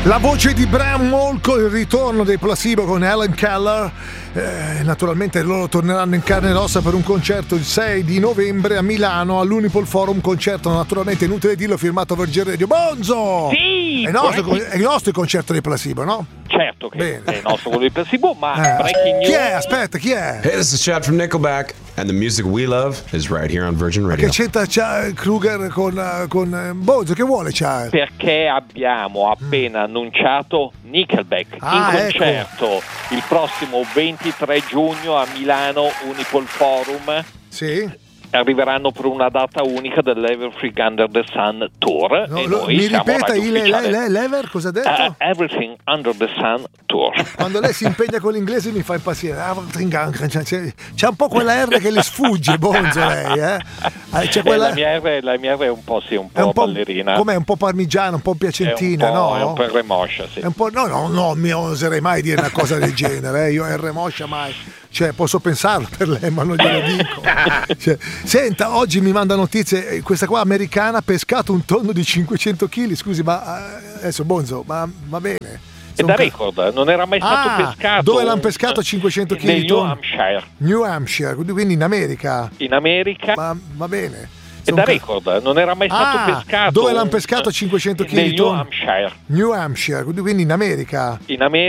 La voce di Bram Molko, il ritorno dei Placebo con Helen Keller. Naturalmente loro torneranno in carne ed ossa per un concerto il 6 di novembre a Milano all'Unipol Forum, concerto naturalmente inutile dirlo, firmato Virgin Radio. Bonzo! Sì! È il nostro il concerto dei Placebo, no? Certo che Bene. è il nostro quello di Placebo, ma breaking news. Chi è? Aspetta, chi è? Hey, this is Chad from Nickelback, and the music we love is right here on Virgin Radio. Che c'entra Kruger con Bonzo? Che vuole Chad? Perché abbiamo appena annunciato Nickelback in concerto il prossimo 23 giugno a Milano Unipol Forum. Sì. Arriveranno per una data unica dell'Everything Under the Sun Tour. No, e noi mi siamo ripeta l'Ever, cosa ha detto? Everything Under the Sun Tour. Quando lei si impegna con l'inglese mi fa impazzire. C'è un po' quella R che le sfugge, Bonzo, lei, C'è quella... la mia R è un po' ballerina. Com'è? Un po' parmigiana, un po' piacentina, no? È un po' remoscia, sì. È un po', no, mi oserei mai dire una cosa del genere, Io R moscia mai. Cioè, posso pensarlo per lei, ma non glielo dico. Senta, oggi mi manda notizie, questa qua americana ha pescato un tonno di 500 kg. Scusi, ma adesso Bonzo, ma va bene. È da record, non era mai stato pescato. Dove l'hanno pescato 500 kg? Nel New Hampshire. New Hampshire, quindi in America. In America. Ma va bene. È da record, non era mai stato pescato. Dove l'hanno pescato 500 kg? Nel New Hampshire. New Hampshire, quindi in America. In America.